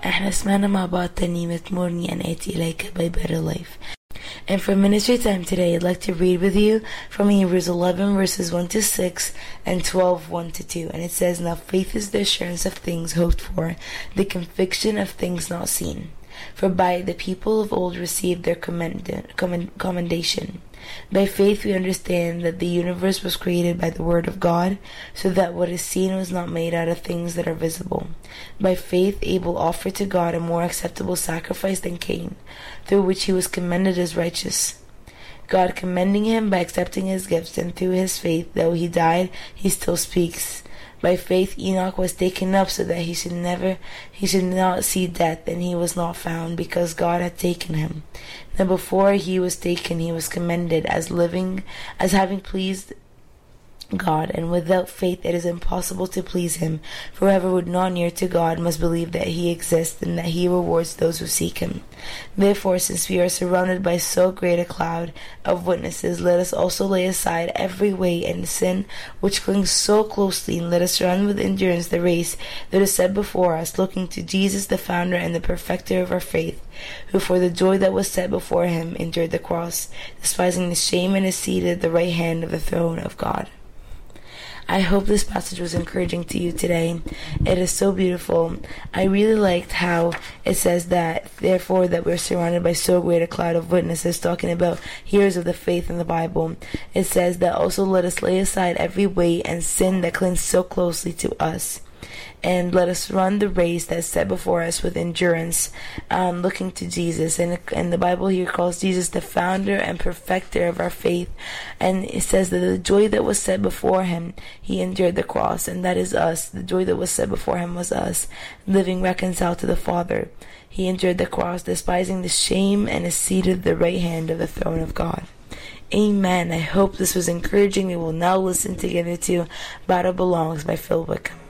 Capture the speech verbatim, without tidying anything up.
احنا سمعنا مع بعض ترنيمة مرني أن آتي إليك by Better Life. And for ministry time today, I'd like to read with you from Hebrews eleven verses one to six and twelve one to two. And it says, "Now faith is the assurance of things hoped for, the conviction of things not seen. For by the people of old received their commend- commend- commendation. By faith we understand that the universe was created by the word of God, so that what is seen was not made out of things that are visible. By faith Abel offered to God a more acceptable sacrifice than Cain, through which he was commended as righteous, God commending him by accepting his gifts, and through his faith, though he died, he still speaks. By faith Enoch was taken up so that he should never he should not see death, and he was not found, because God had taken him. Now before he was taken he was commended as living as having pleased God, and without faith it is impossible to please him. For whoever would not near to God must believe that he exists, and that he rewards those who seek him. Therefore, since we are surrounded by so great a cloud of witnesses, let us also lay aside every weight and sin which clings so closely, and let us run with endurance the race that is set before us, looking to Jesus, the founder and the perfecter of our faith, who for the joy that was set before him endured the cross, despising the shame, and is seated at the right hand of the throne of God." I hope this passage was encouraging to you today. It is so beautiful. I really liked how it says that, therefore, that we're surrounded by so great a cloud of witnesses, talking about hearers of the faith in the Bible. It says that also let us lay aside every weight and sin that clings so closely to us, and let us run the race that's set before us with endurance, um, looking to Jesus. And, and the Bible here calls Jesus the founder and perfecter of our faith. And it says that the joy that was set before him, he endured the cross. And that is us. The joy that was set before him was us, living reconciled to the Father. He endured the cross, despising the shame, and is seated at the right hand of the throne of God. Amen. I hope this was encouraging. We will now listen together to Battle Belongs by Phil Wickham.